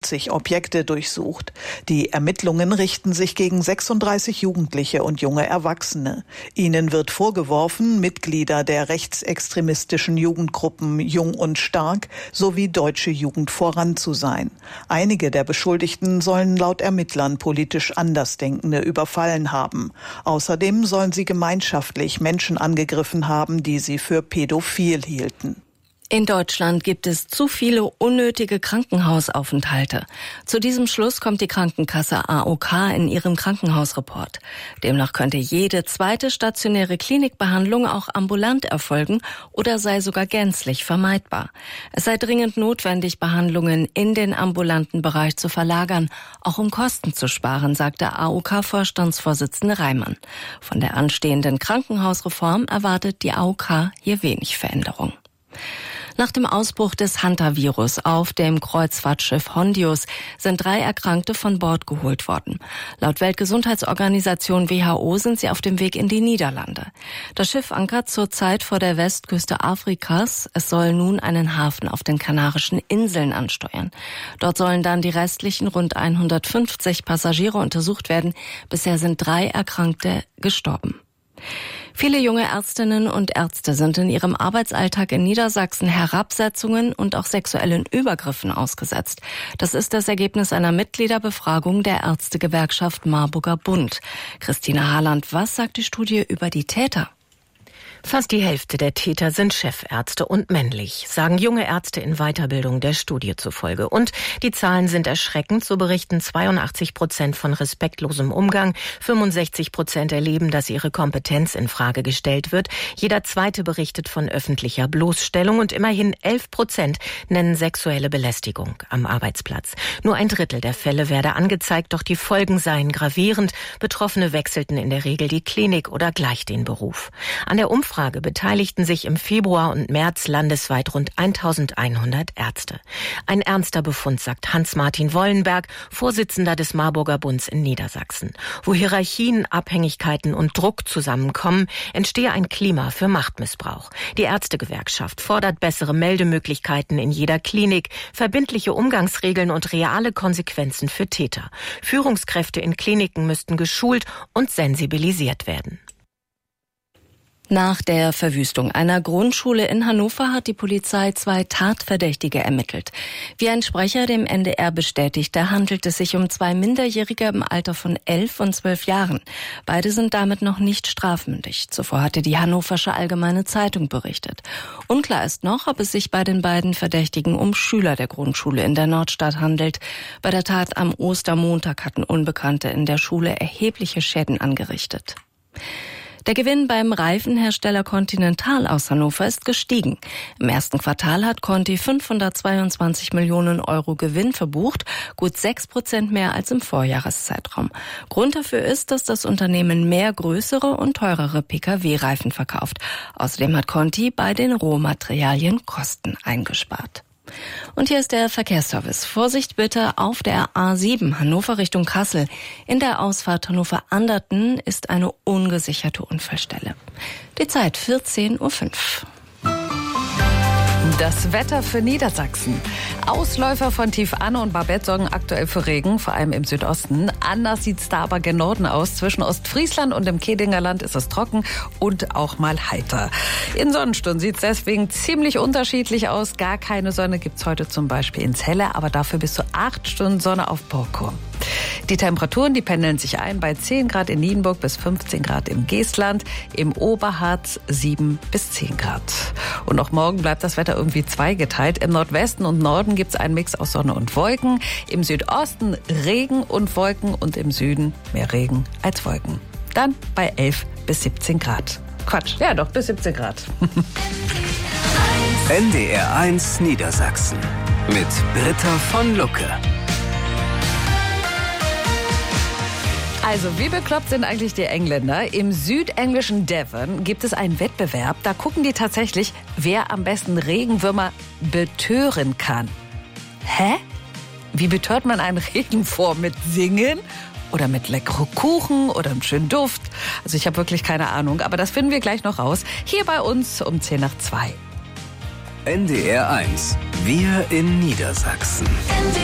40 Objekte durchsucht. Die Ermittlungen richten sich gegen 36 Jugendliche und junge Erwachsene. Ihnen wird vorgeworfen, Mitglieder der rechtsextremistischen Jugendgruppen Jung und Stark sowie Deutsche Jugend voran zu sein. Einige der Beschuldigten sollen laut Ermittlern politisch Andersdenkende überfallen haben. Außerdem sollen sie gemeinschaftlich Menschen angegriffen haben, die sie für pädophil hielten. In Deutschland gibt es zu viele unnötige Krankenhausaufenthalte. Zu diesem Schluss kommt die Krankenkasse AOK in ihrem Krankenhausreport. Demnach könnte jede zweite stationäre Klinikbehandlung auch ambulant erfolgen oder sei sogar gänzlich vermeidbar. Es sei dringend notwendig, Behandlungen in den ambulanten Bereich zu verlagern, auch um Kosten zu sparen, sagte AOK-Vorstandsvorsitzende Reimann. Von der anstehenden Krankenhausreform erwartet die AOK hier wenig Veränderung. Nach dem Ausbruch des Hantavirus auf dem Kreuzfahrtschiff Hondius sind 3 Erkrankte von Bord geholt worden. Laut Weltgesundheitsorganisation WHO sind sie auf dem Weg in die Niederlande. Das Schiff ankert zurzeit vor der Westküste Afrikas. Es soll nun einen Hafen auf den Kanarischen Inseln ansteuern. Dort sollen dann die restlichen rund 150 Passagiere untersucht werden. Bisher sind 3 Erkrankte gestorben. Viele junge Ärztinnen und Ärzte sind in ihrem Arbeitsalltag in Niedersachsen Herabsetzungen und auch sexuellen Übergriffen ausgesetzt. Das ist das Ergebnis einer Mitgliederbefragung der Ärztegewerkschaft Marburger Bund. Christina Harland, was sagt die Studie über die Täter? Fast die Hälfte der Täter sind Chefärzte und männlich, sagen junge Ärzte in Weiterbildung der Studie zufolge. Und die Zahlen sind erschreckend, so berichten 82% von respektlosem Umgang, 65% erleben, dass ihre Kompetenz in Frage gestellt wird, jeder Zweite berichtet von öffentlicher Bloßstellung und immerhin 11% nennen sexuelle Belästigung am Arbeitsplatz. Nur ein Drittel der Fälle werde angezeigt, doch die Folgen seien gravierend. Betroffene wechselten in der Regel die Klinik oder gleich den Beruf. An der Umfrage beteiligten sich im Februar und März landesweit rund 1100 Ärzte. Ein ernster Befund, sagt Hans-Martin Wollenberg, Vorsitzender des Marburger Bunds in Niedersachsen. Wo Hierarchien, Abhängigkeiten und Druck zusammenkommen, entstehe ein Klima für Machtmissbrauch. Die Ärztegewerkschaft fordert bessere Meldemöglichkeiten in jeder Klinik, verbindliche Umgangsregeln und reale Konsequenzen für Täter. Führungskräfte in Kliniken müssten geschult und sensibilisiert werden. Nach der Verwüstung einer Grundschule in Hannover hat die Polizei 2 Tatverdächtige ermittelt. Wie ein Sprecher dem NDR bestätigte, handelt es sich um 2 Minderjährige im Alter von 11 und 12 Jahren. Beide sind damit noch nicht strafmündig. Zuvor hatte die Hannoversche Allgemeine Zeitung berichtet. Unklar ist noch, ob es sich bei den beiden Verdächtigen um Schüler der Grundschule in der Nordstadt handelt. Bei der Tat am Ostermontag hatten Unbekannte in der Schule erhebliche Schäden angerichtet. Der Gewinn beim Reifenhersteller Continental aus Hannover ist gestiegen. Im ersten Quartal hat Conti 522 Millionen Euro Gewinn verbucht, gut 6% mehr als im Vorjahreszeitraum. Grund dafür ist, dass das Unternehmen mehr größere und teurere Pkw-Reifen verkauft. Außerdem hat Conti bei den Rohmaterialien Kosten eingespart. Und hier ist der Verkehrsservice. Vorsicht bitte auf der A7 Hannover Richtung Kassel. In der Ausfahrt Hannover-Anderten ist eine ungesicherte Unfallstelle. Die Zeit 14:05 Uhr. Das Wetter für Niedersachsen. Ausläufer von Tief Anne und Babette sorgen aktuell für Regen, vor allem im Südosten. Anders sieht's da aber gen Norden aus. Zwischen Ostfriesland und dem Kedingerland ist es trocken und auch mal heiter. In Sonnenstunden sieht's deswegen ziemlich unterschiedlich aus. Gar keine Sonne gibt's heute zum Beispiel in Celle, aber dafür bis zu 8 Stunden Sonne auf Borkum. Die Temperaturen, die pendeln sich ein bei 10 Grad in Nienburg bis 15 Grad im Geestland, im Oberharz 7 bis 10 Grad. Und auch morgen bleibt das Wetter irgendwie zweigeteilt. Im Nordwesten und Norden gibt's einen Mix aus Sonne und Wolken. Im Südosten Regen und Wolken und im Süden mehr Regen als Wolken. Dann bei 11 bis 17 Grad. Quatsch, ja doch, bis 17 Grad. NDR 1 Niedersachsen mit Britta von Lucke. Also, wie bekloppt sind eigentlich die Engländer? Im südenglischen Devon gibt es einen Wettbewerb. Da gucken die tatsächlich, wer am besten Regenwürmer betören kann. Hä? Wie betört man einen Regenwurm? Mit Singen? Oder mit leckeren Kuchen oder einem schönen Duft? Also ich habe wirklich keine Ahnung, aber das finden wir gleich noch raus. Hier bei uns um 1:10 nach 2. NDR 1. Wir in Niedersachsen.